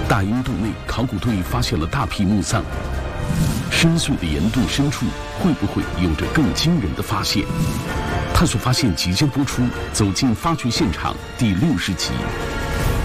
大英洞内，考古队发现了大批墓葬。深邃的岩洞深处，会不会有着更惊人的发现？探索发现即将播出，走进发掘现场第60集。